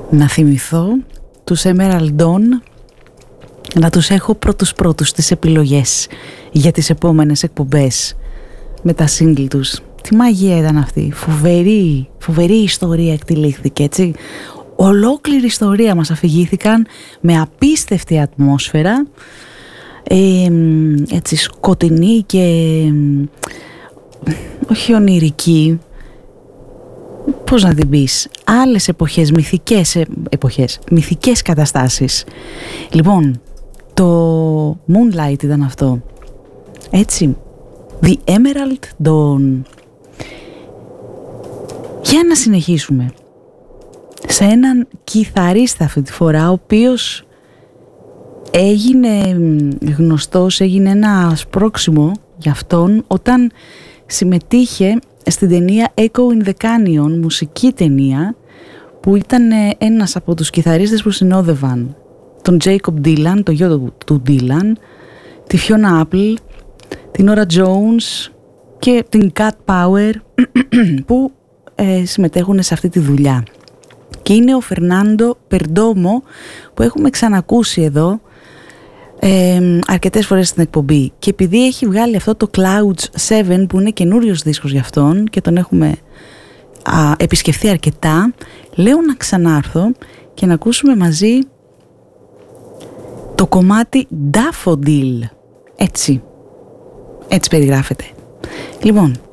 να θυμηθώ τους Emerald Dawn, να τους έχω πρώτους τις επιλογές για τις επόμενες εκπομπές με τα single τους. Τι μαγεία ήταν αυτή, φοβερή ιστορία εκτελήχθηκε, έτσι. Ολόκληρη ιστορία μας αφηγήθηκαν με απίστευτη ατμόσφαιρα, έτσι σκοτεινή και όχι ονειρική, πώς να την πεις, άλλες εποχές, μυθικές καταστάσεις. Λοιπόν, το Moonlight ήταν αυτό, έτσι, The Emerald Dawn. Για να συνεχίσουμε σε έναν κιθαρίστα αυτή τη φορά, ο οποίος έγινε γνωστός, έγινε ένα σπρώξιμο για αυτόν όταν συμμετείχε στην ταινία Echo in the Canyon, μουσική ταινία, που ήταν ένας από τους κιθαρίστες που συνόδευαν τον Jacob Dylan, το γιο του Dylan, τη Fiona Apple, την Nora Jones και την Cat Power που συμμετέχουν σε αυτή τη δουλειά. Και είναι ο Φερνάντο Περντόμο, που έχουμε ξανακούσει εδώ αρκετές φορές στην εκπομπή, και επειδή έχει βγάλει αυτό το Clouds 7 που είναι καινούριος δίσκος για αυτόν και τον έχουμε επισκεφθεί αρκετά, λέω να ξανάρθω και να ακούσουμε μαζί το κομμάτι Daffodil. Έτσι περιγράφεται. Λοιπόν,